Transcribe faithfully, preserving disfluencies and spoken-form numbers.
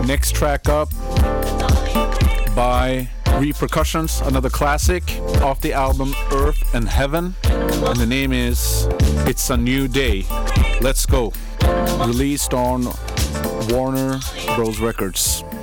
Next track up by Repercussions, another classic off the album Earth and Heaven, and the name is It's a New Day. Let's go. Released on Warner Bros. Records.